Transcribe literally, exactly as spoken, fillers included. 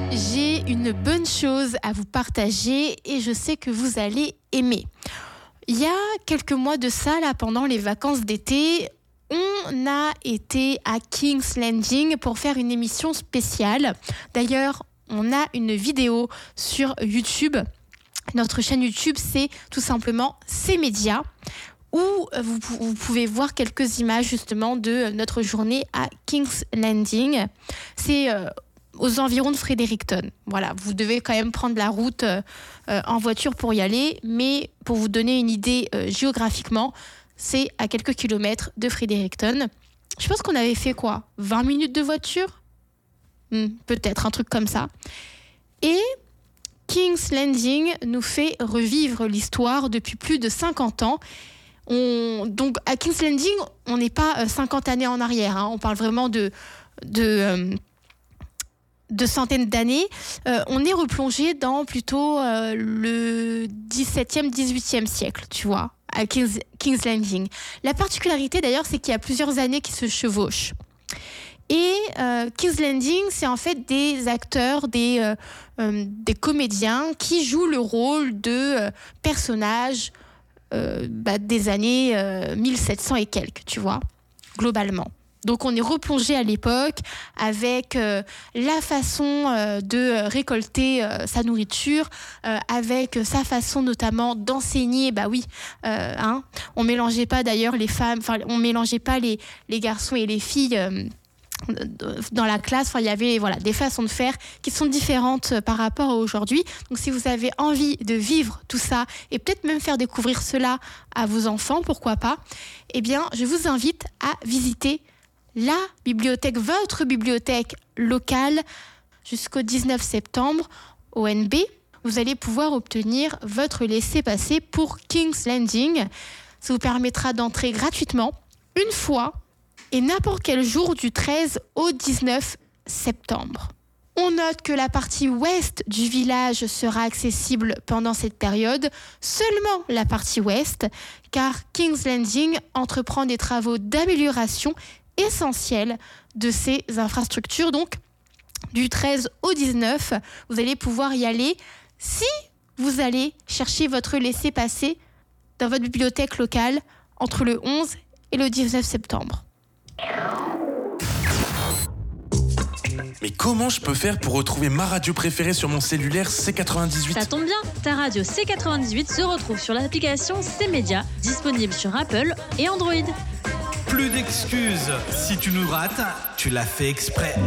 J'ai une bonne chose à vous partager et je sais que vous allez aimer. Il y a quelques mois de ça, là, pendant les vacances d'été, on a été à King's Landing pour faire une émission spéciale. D'ailleurs, on a une vidéo sur YouTube. Notre chaîne YouTube, c'est tout simplement C-Média, où vous, vous pouvez voir quelques images justement de notre journée à King's Landing. C'est euh, aux environs de Fredericton. Voilà, vous devez quand même prendre la route euh, en voiture pour y aller, mais pour vous donner une idée euh, géographiquement, c'est à quelques kilomètres de Fredericton. Je pense qu'on avait fait quoi, vingt minutes de voiture ? hmm, Peut-être, un truc comme ça. Et King's Landing nous fait revivre l'histoire depuis plus de cinquante ans. On, donc à King's Landing, on n'est pas cinquante années en arrière, hein. On parle vraiment de... de euh, de centaines d'années, euh, on est replongé dans plutôt euh, le dix-septième, dix-huitième siècle, tu vois, à King's, King's Landing. La particularité d'ailleurs, c'est qu'il y a plusieurs années qui se chevauchent. Et euh, King's Landing, c'est en fait des acteurs, des, euh, euh, des comédiens qui jouent le rôle de euh, personnages euh, bah, des années euh, mille sept cents et quelques, tu vois, globalement. Donc on est replongé à l'époque avec euh, la façon euh, de récolter euh, sa nourriture, euh, avec sa façon notamment d'enseigner. Bah oui, euh, hein, on mélangeait pas d'ailleurs les femmes, enfin on mélangeait pas les les garçons et les filles. Euh, dans la classe, enfin, il y avait voilà, des façons de faire qui sont différentes par rapport à aujourd'hui. Donc si vous avez envie de vivre tout ça et peut-être même faire découvrir cela à vos enfants, pourquoi pas, eh bien je vous invite à visiter la bibliothèque, votre bibliothèque locale jusqu'au dix-neuf septembre au N B. Vous allez pouvoir obtenir votre laissez-passer pour King's Landing. Ça vous permettra d'entrer gratuitement une fois et n'importe quel jour du treize au dix-neuf septembre. On note que la partie ouest du village sera accessible pendant cette période, seulement la partie ouest, car King's Landing entreprend des travaux d'amélioration essentiels de ces infrastructures. Donc, du treize au dix-neuf, vous allez pouvoir y aller si vous allez chercher votre laissez-passer dans votre bibliothèque locale entre le onze et le dix-neuf septembre. Mais comment je peux faire pour retrouver ma radio préférée sur mon cellulaire C quatre-vingt-dix-huit ? Ça tombe bien, ta radio C quatre-vingt-dix-huit se retrouve sur l'application C-Média, disponible sur Apple et Android. Plus d'excuses, si tu nous rates, tu l'as fait exprès.